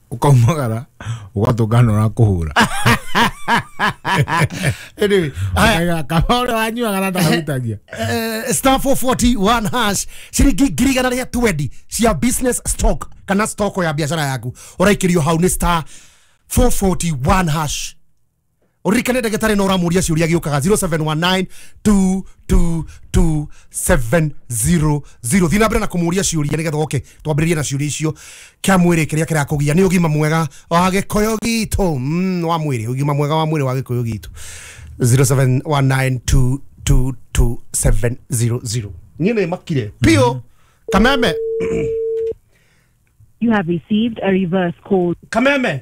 ukaumagara ugatukana na kuhura anyway kama ule wanyua kana ndagutagia star 441 hash ciringi ngiri igana rĩa 20 cia business stock kana stock ya biashara yaku uraikirio hau ni star 441 hash urikane ndagĩtarĩ na ũramũria ciũria gĩũkaga 0719222700 thina mbere na kũmũria ciũria nĩgetha oke twambĩrĩrie na ciũria icio kĩa mwĩrĩ kĩrĩa kĩrakũgia nĩ ũgima mwega wa gĩkũyũ gitũ wa mwĩrĩ ũgima mwega wa mwĩrĩ wa gĩkũyũ gitũ 0719222700 niĩ nĩ makire pio kameme You have received a reverse call. kameme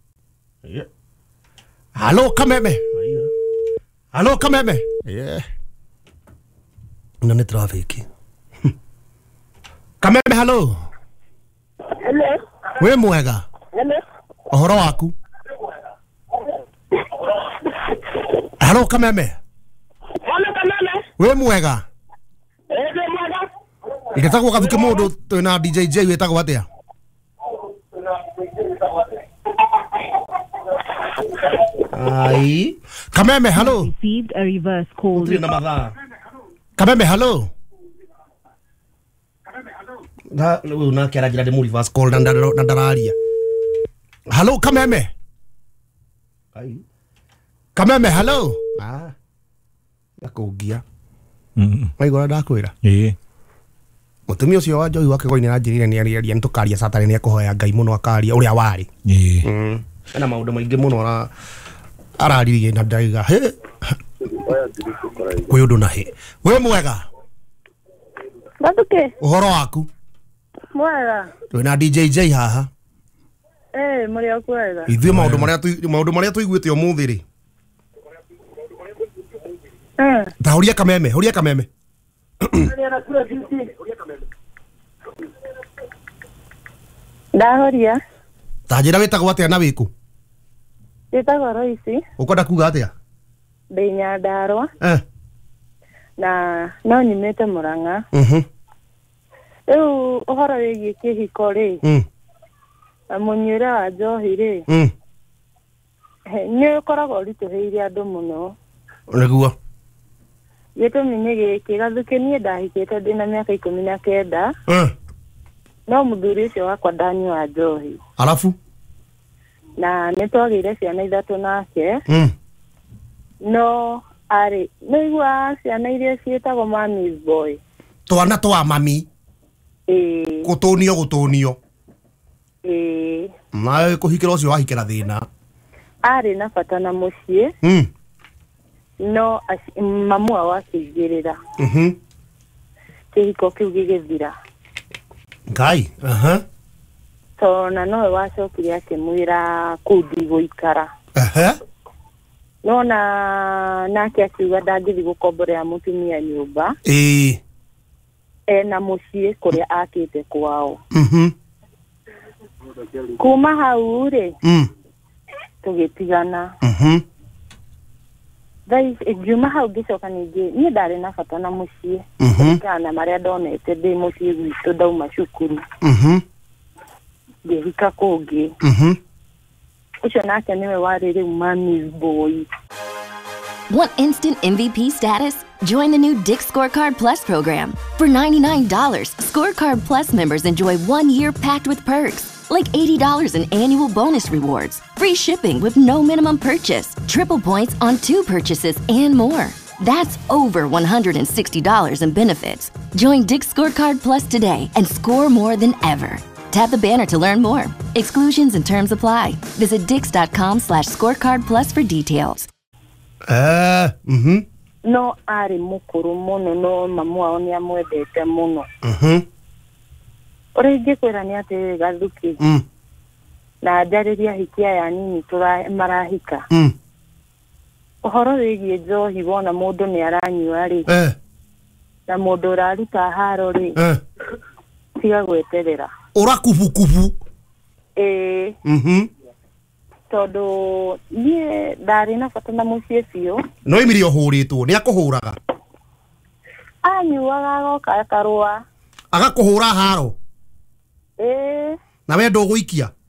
Hello kameme Hello kameme yeah ino nĩ traffic kameme hello Hello. we mwega Hello. ohoro waku hello kameme Hello, kameme. we mwega Ebe mwaga. ikatagwo gathuke mũndũ twĩna DJJ wĩtagwo atĩa ai kameme hello Received a reverse call. na mathaa kameme hello na na kera jira de muri reverse call na ndararia hello kameme ai kameme hello yakungia maigora ndakwira mutumia ucio wa Njohi wake goini anjirire ni ariaria ntukaria satani ni akuhoya Ngai muno akaria uria wari ena maundu maingi muno araririe na ndaiga he kwe undu na he we mwega Batuke. uhoro waku Mwega. twina DJJ haha Muri akwega. ithuĩ maundu maria tuiguite umuthi ri ta huria kameme Ndahoria. ta njira witagwo atia na wiku Ndĩtagwo Roici. ukwenda kuga atia Ndĩ Nyandarua. Na no nyumĩte Murang'a. Rĩu ũhoro wĩgiĩ kĩhiko rĩ. Mũnyuĩre wa njohi rĩ. Nĩ ũkoragwo ũritũhĩire andũ mũno. nĩguo Gĩtũmi nĩ gĩkĩ, Gathuki niĩ ndahikĩte ndĩna mĩaka 19. No mũthuri ũcio wakwa ndanyua njohi. alafu Na nĩ twagĩire ciana 3 nake. No arĩ nĩigua ciana iria ciĩtagwo mami's boy. twana twa mami gutunio na kuhikira ucio wahikira thina arĩ na bata na mũciĩ. No mamu wao akĩingĩrĩra. Kĩhiko kĩu gĩgĩthira. Ngai Na nowe wacokire akĩmwĩra kundi gũikara. No nake akiuga ndangĩthiĩ gũkomborera mũtumia nyũmba. Na mũciĩ kũrĩa akĩte kwao. Kuma hau rĩ tũgĩtigana. Ngiuma hau ngĩcoka ningĩ niĩ ndarĩ na bata na mũciĩ. Kana marĩa ndonete ndĩ mũciĩ gwitũ ndauma cukuru. Ngĩhika kũngĩ. Ucio nake niwe warĩ rĩu mami's boy. Want instant MVP status? Join the new Dick's Scorecard Plus program. For $99, Scorecard Plus members enjoy 1 year packed with perks, like $80 in annual bonus rewards, free shipping with no minimum purchase, triple points on 2 purchases, and more. That's over $160 in benefits. Join Dick's Scorecard Plus today and score more than ever. Tap the banner to learn more. Exclusions and terms apply. Visit dix.com/scorecard plus for details. No arĩ mũkũrũ mũno no mamu wao nĩ amwendete mũno. Ũrĩa ingĩkwĩra nĩ atĩ Gathuki. Na njarĩria hikia ya nini marahika. Ũhoro wĩgiĩ njohi wona mũndũ nĩ aranyua rĩ. Na mũndũ ũraruta haro rĩ. Tiga gweterera. Urakubukubu. Tondũ niĩ ndarĩ na bata na mũciĩ biũ. No imirio hũrĩtwo nĩ akũhũraga. Anyuaga agoka akarũa. Agakuhũra haro. Eh. Na we ndũgũikia.